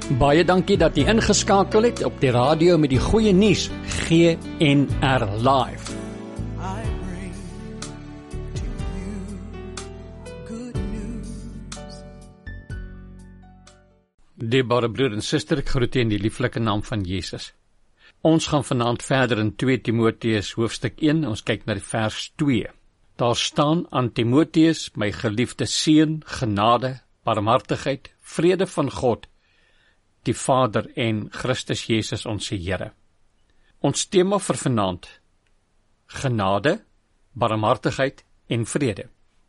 Baie dankie dat jy ingeskakel het op die radio met die goeie nuus, GNR Live. I bring to you good news. Dierbare broer en suster, ek groet u in die lieflike naam van Jesus. Ons gaan vanaand verder in 2 Timoteus hoofstuk 1, ons kyk na die vers 2. Daar staan aan Timoteus, my geliefde seun, genade, barmhartigheid, vrede van God, die Vader en Christus Jesus ons Here. Ons tema vir vanaand, genade, barmhartigheid en vrede.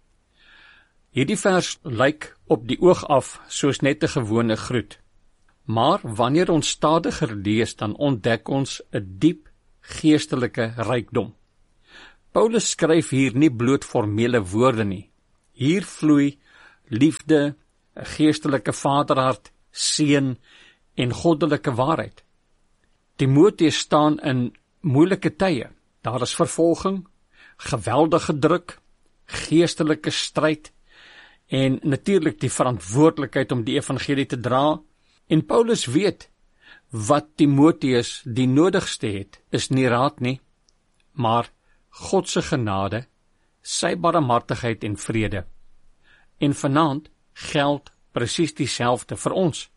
Hierdie vers lyk op die oog af soos net 'n gewone groet. Maar wanneer ons stadiger lees, dan ontdek ons 'n diep geestelike rykdom. Paulus skryf hier nie bloot formele woorde nie. Hier vloei liefde, 'n geestelike vaderhart, seën en goddelike waarheid. Timoteus staan in moeilike tye. Daar is vervolging, geweldige druk, geestelike stryd en natuurlik die verantwoordelikheid om die evangelie te dra. En Paulus weet wat Timoteus die nodigste het, is nie raad nie, maar God se genade, sy barmhartigheid en vrede. En vanaand geld presies dieselfde vir ons.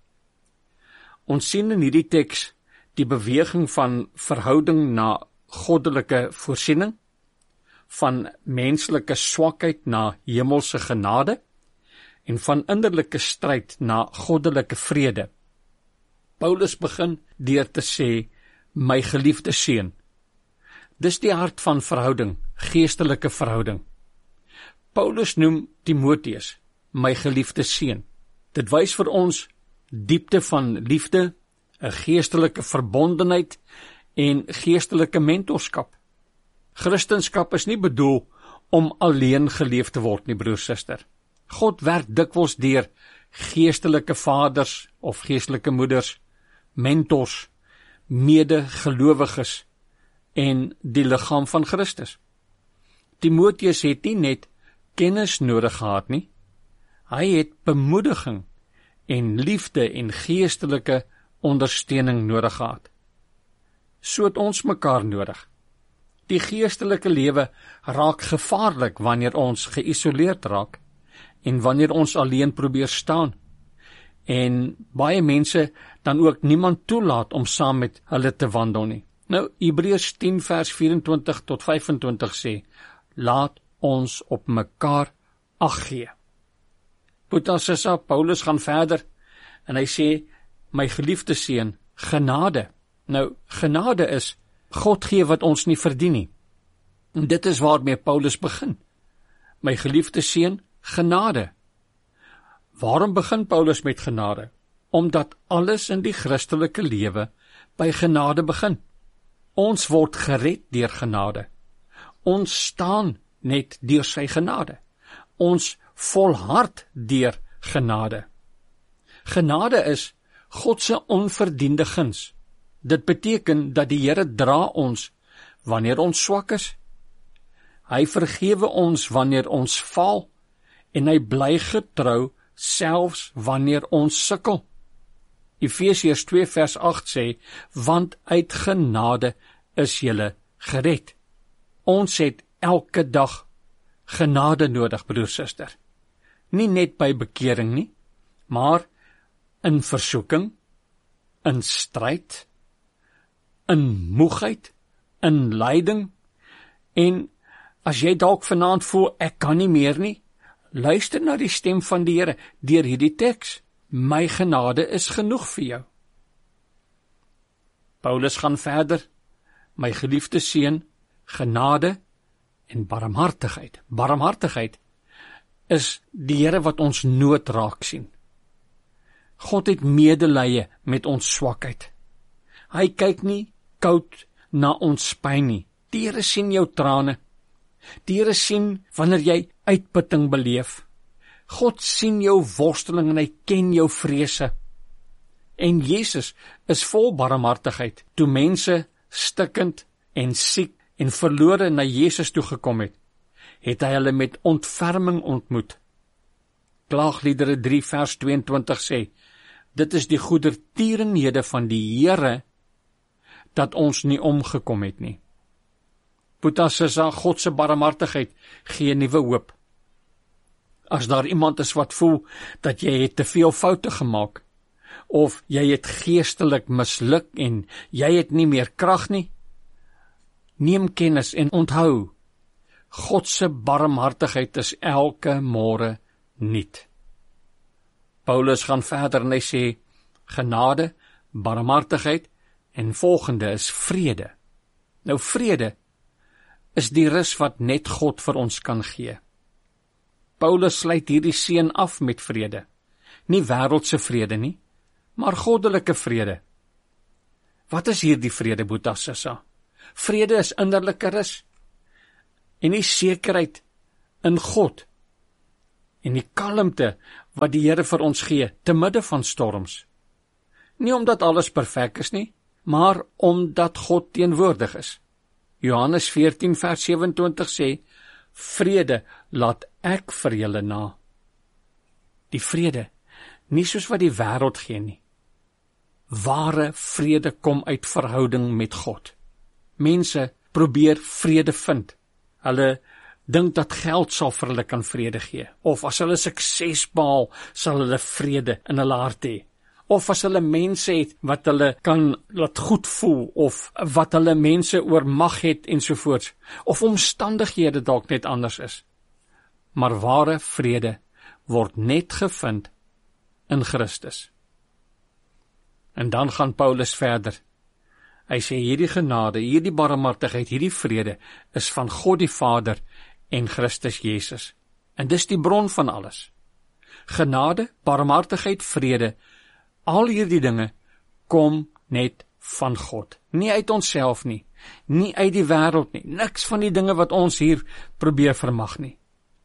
Ons sien in hierdie teks die beweging van verhouding na goddelike voorsiening, van menslike swakheid na hemelse genade, en van innerlike stryd na goddelike vrede. Paulus begin deur te sê, my geliefde seun. Dis die hart van verhouding, geestelike verhouding. Paulus noem Timoteus, my geliefde seun. Dit wys vir ons diepte van liefde, 'n geestelike verbondenheid en geestelike mentorskap. Christendom is nie bedoel om alleen geleef te word nie, broer, suster. God werk dikwels deur geestelike vaders of geestelike moeders, mentors, medegelowiges en die liggaam van Christus. Timoteus het nie net kennis nodig gehad nie, hy het bemoediging en liefde en geestelike ondersteuning nodig gehad. So het ons mekaar nodig. Die geestelike lewe raak gevaarlik wanneer ons geïsoleerd raak en wanneer ons alleen probeer staan. En baie mense dan ook niemand toelaat om saam met hulle te wandel nie. Nou, Hebreërs 10 vers 24 tot 25 sê, laat ons op mekaar ag gee. Boeta Sissa, Paulus gaan verder en hy sê, my geliefde seun, genade. Nou, genade is, God gee wat ons nie verdien nie. En dit is waarmee Paulus begin. My geliefde seun, genade. Waarom begin Paulus met genade? Omdat alles in die Christelike lewe by genade begin. Ons word gered deur genade. Ons staan net deur sy genade. Ons volhard deur genade. Genade is God se onverdiende guns. Dit beteken dat die Here dra ons wanneer ons swak is. Hy vergewe ons wanneer ons val en hy bly getrou selfs wanneer ons sukkel. Efesiërs 2 vers 8 sê, want uit genade is julle gered. Ons het elke dag genade nodig, broer, suster. Nie net by bekering nie, maar in versoeking, in stryd, in moegheid, in lyding, en as jy dalk vanaand voel, ek kan nie meer nie, luister na die stem van die Here, deur hierdie teks, my genade is genoeg vir jou. Paulus gaan verder, my geliefde seun, genade en barmhartigheid. Barmhartigheid is die Here wat ons nood raak sien. God het medelee met ons swakheid. Hy kyk nie koud na ons pyn nie. Die Here sien jou trane. Die Here sien wanneer jy uitputting beleef. God sien jou worsteling en hy ken jou vrese. En Jesus is vol barmhartigheid. Toe mense stikkend en siek en verlore na Jesus toe gekom het, het hy hulle met ontferming ontmoet. Klaagliedere 3 vers 22 sê, dit is die goedertierenhede van die Here, dat ons nie omgekom het nie. Boeta, sissa, God se barmhartigheid gee nuwe hoop. As daar iemand is wat voel, dat jy het te veel foute gemaak, of jy het geestelik misluk en jy het nie meer krag nie, neem kennis en onthou, God se barmhartigheid is elke môre nuut. Paulus gaan verder en hy sê, genade, barmhartigheid en volgende is vrede. Nou vrede is die rus wat net God vir ons kan gee. Paulus sluit hierdie seën af met vrede. Nie wêreldse vrede nie, maar goddelike vrede. Wat is hierdie vrede, Boeta, sissa? Vrede is innerlike rus en die sekerheid in God en die kalmte wat die Here vir ons gee te midde van storms. Nie omdat alles perfek is nie, maar omdat God teenwoordig is. Johannes 14 vers 27 sê, vrede laat ek vir julle na. Die vrede, nie soos wat die wêreld gee nie. Ware vrede kom uit verhouding met God. Mense probeer vrede vind. Hulle dink dat geld sal vir hulle kan vrede gee, of as hulle sukses behaal, sal hulle vrede in hulle hart hê, of as hulle mense het wat hulle kan laat goed voel, of wat hulle mense oor mag het ensovoorts, of omstandighede dalk net anders is. Maar ware vrede word net gevind in Christus. En dan gaan Paulus verder. Hy sê hierdie genade, hierdie barmhartigheid, hierdie vrede is van God die Vader en Christus Jesus. En dis die bron van alles. Genade, barmhartigheid, vrede, al hierdie dinge kom net van God. Nie uit onsself nie, nie uit die wêreld nie, niks van die dinge wat ons hier probeer vermag nie.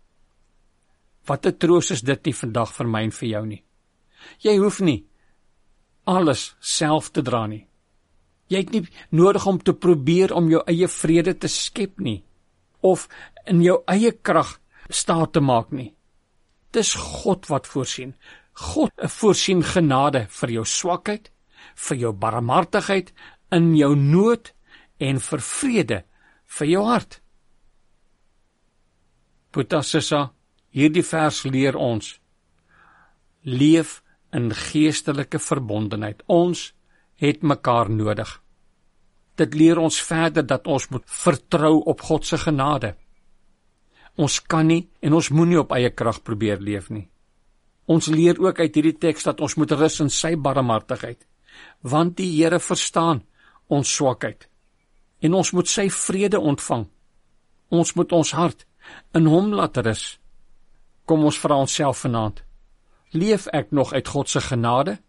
Wat 'n troos is dit nie vandag vir my en vir jou nie. Jy hoef nie alles self te dra nie. Jy het nie nodig om te probeer om jou eie vrede te skep nie, of in jou eie krag staat te maak nie. Dis God wat voorsien. God voorsien genade vir jou swakheid, vir jou barmhartigheid, in jou nood en vir vrede vir jou hart. Boeta, sissa, hierdie vers leer ons, leef in geestelike verbondenheid. Ons het mekaar nodig. Dit leer ons verder dat ons moet vertrou op God se genade. Ons kan nie en ons moet nie op eie krag probeer leef nie. Ons leer ook uit hierdie teks dat ons moet rus in sy barmhartigheid, want die Here verstaan ons swakheid en ons moet sy vrede ontvang. Ons moet ons hart in hom laat rus. Kom ons vra onsself vanaand, leef ek nog uit God se genade?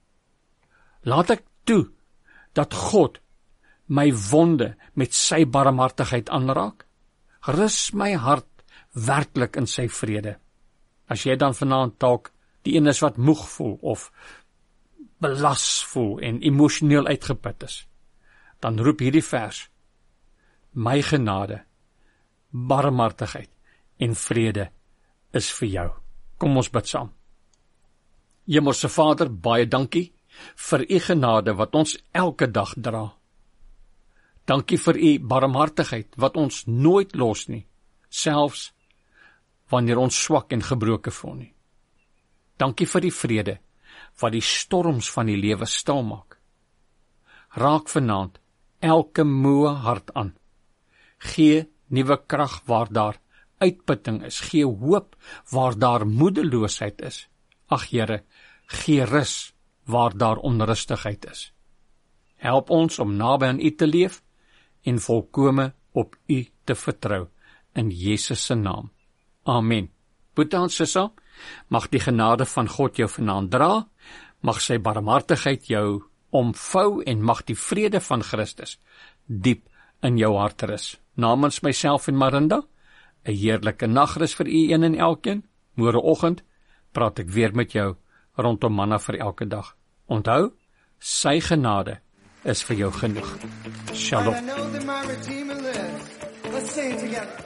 Laat ek toe dat God my wonde met sy barmhartigheid aanraak? Rus my hart werklik in sy vrede? As jy dan vanaand dalk die een is wat moeg voel of belas voel en emosioneel uitgeput is, dan roep hierdie vers, my genade, barmhartigheid en vrede is vir jou. Kom ons bid saam. Hemelse Vader, baie dankie vir u genade wat ons elke dag dra. Dankie vir u barmhartigheid wat ons nooit los nie, selfs wanneer ons swak en gebroken voel nie. Dankie vir die vrede wat die storms van die lewe stil maak. Raak vanaand elke moe hart aan. Gee nuwe krag waar daar uitputting is. Gee hoop waar daar moedeloosheid is. Ag Here, gee rus waar daar onrustigheid is. Help ons om naby aan u te leef en volkome op u te vertrou. In Jesus se naam. Amen. Boeta en sissa, mag die genade van God jou vanaand dra, mag sy barmhartigheid jou omvou en mag die vrede van Christus diep in jou hart rus. Namens myself en Marinda, 'n heerlike nagrus vir u een en elkeen. Môreoggend praat ek weer met jou rondom manna vir elke dag. Onthou, sy genade is vir jou genoeg. Shalom.